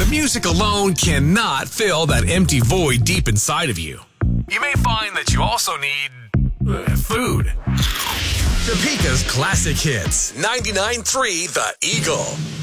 Music alone cannot fill that empty void deep inside of you. You may find that you also need food. Topeka's Classic Hits, 99.3 The Eagle.